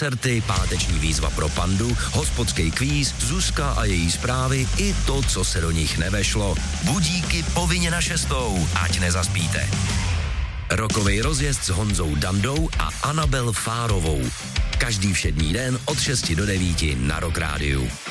koncerty, páteční výzva pro Pandu, hospodský kvíz, Zuzka a její zprávy i to, co se do nich nevešlo. Budíky povinně na 6, ať nezaspíte. Rokovej rozjezd s Honzou Dandou a Anabel Fárovou. Každý všední den od 6 do 9 na Rock Rádiu.